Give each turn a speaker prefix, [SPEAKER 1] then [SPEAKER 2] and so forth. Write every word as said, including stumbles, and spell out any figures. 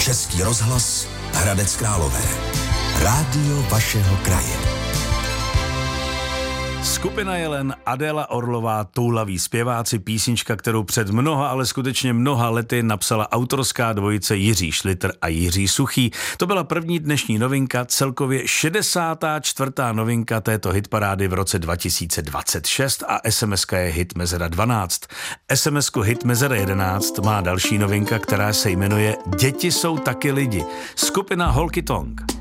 [SPEAKER 1] Český rozhlas Hradec Králové. Rádio vašeho kraje.
[SPEAKER 2] Skupina Jelen, Adéla Orlová, Toulaví zpěváci, písnička, kterou před mnoha, ale skutečně mnoha lety napsala autorská dvojice Jiří Šlitr a Jiří Suchý. To byla první dnešní novinka, celkově šedesátá čtvrtá novinka této hitparády v roce dva tisíce dvacet šest a es em eska je Hit Mezera dvanáct. es em esku Hit Mezera jedenáct má další novinka, která se jmenuje Děti jsou taky lidi. Skupina Holky Tonk.